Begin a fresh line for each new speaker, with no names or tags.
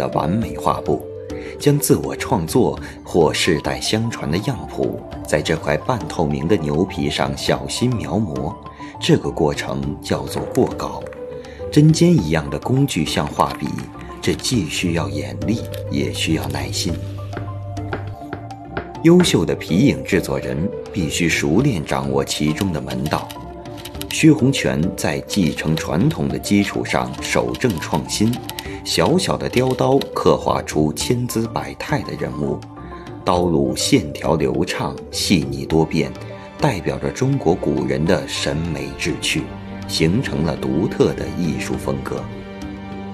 的完美画布，将自我创作或世代相传的样谱在这块半透明的牛皮上小心描摹，这个过程叫做过稿。针尖一样的工具像画笔，这既需要眼力，也需要耐心。优秀的皮影制作人必须熟练掌握其中的门道。薛洪权在继承传统的基础上守正创新，小小的雕刀刻画出千姿百态的人物，刀路线条流畅，细腻多变，代表着中国古人的审美志趣，形成了独特的艺术风格。